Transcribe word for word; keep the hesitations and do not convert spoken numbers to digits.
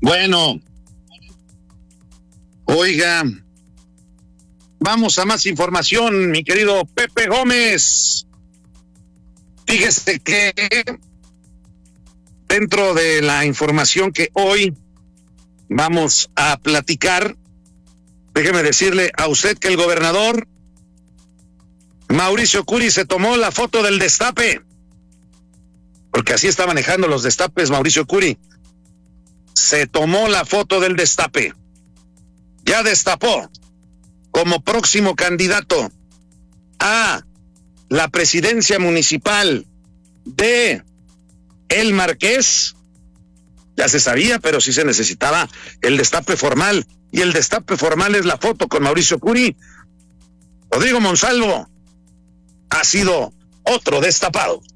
Bueno, oiga, vamos a más información, mi querido Pepe Gómez. Fíjese que dentro de la información que hoy vamos a platicar, déjeme decirle a usted que el gobernador Mauricio Curi se tomó la foto del destape, porque así está manejando los destapes Mauricio Curi. Se tomó la foto del destape. Ya destapó como próximo candidato a la presidencia municipal de El Marqués. Ya se sabía, pero sí se necesitaba el destape formal. Y el destape formal es la foto con Mauricio Curi. Rodrigo Monsalvo ha sido otro destapado.